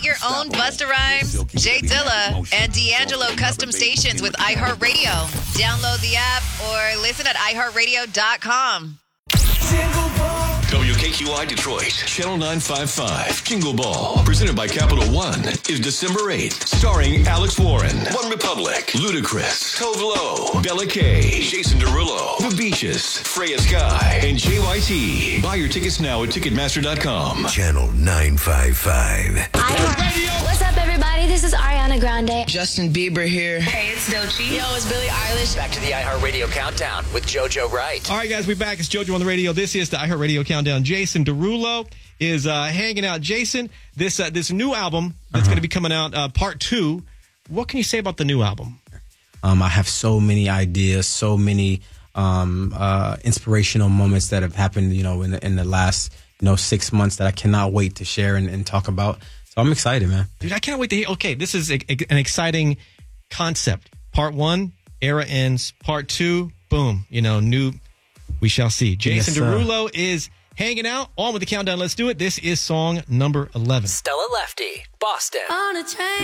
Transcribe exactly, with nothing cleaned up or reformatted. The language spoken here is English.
Your own Busta Rhymes, Jay Dilla, and D'Angelo custom stations with iHeartRadio. Download the app or listen at i heart radio dot com. W K Q I Detroit, Channel nine fifty-five, Jingle Ball, presented by Capital One, is December eighth, starring Alex Warren, One Republic, Ludacris, Tove Lo, Bella K, Jason Derulo, The Beaches, Freya Sky, and J Y T. Buy your tickets now at Ticketmaster dot com. Channel nine fifty-five. What's up, everybody? This is Ariana Grande. Justin Bieber here. Hey, it's Doechii. Yo, it's Billie Eilish. Back to the iHeartRadio Countdown with JoJo Wright. All right, guys, we're back. It's JoJo on the radio. This is the iHeartRadio Countdown. Jason Derulo is uh, hanging out. Jason, this uh, this new album that's uh-huh. going to be coming out, uh, part two. What can you say about the new album? Um, I have so many ideas, so many um, uh, inspirational moments that have happened, you know, in the, in the last, you know, six months that I cannot wait to share and, and talk about. So I'm excited, man. Dude, I can't wait to hear. Okay, this is a, a, an exciting concept. Part one, era ends. Part two, boom. You know, new. We shall see. Jason yes, Derulo is hanging out on with the countdown. Let's do it. This is song number eleven. Stella Lefty, Boston. On a train.